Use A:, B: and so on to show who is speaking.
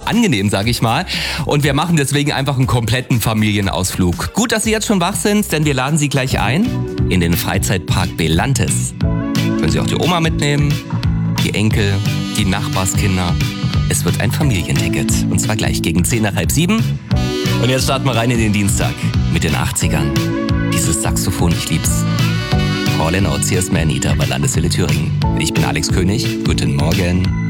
A: angenehm, sage ich mal. Und wir machen deswegen einfach einen kompletten Familienausflug. Gut, dass Sie jetzt schon wach sind, denn wir laden Sie gleich ein in den Freizeitpark Belantes. Können Sie auch die Oma mitnehmen, die Enkel, die Nachbarskinder. Es wird ein Familienticket. Und zwar gleich gegen 6:50. Und jetzt starten wir rein in den Dienstag mit den 80ern. Dieses Saxophon, ich lieb's. Call in Out, hier ist Manita bei Landeswelle Thüringen. Ich bin Alex König. Guten Morgen.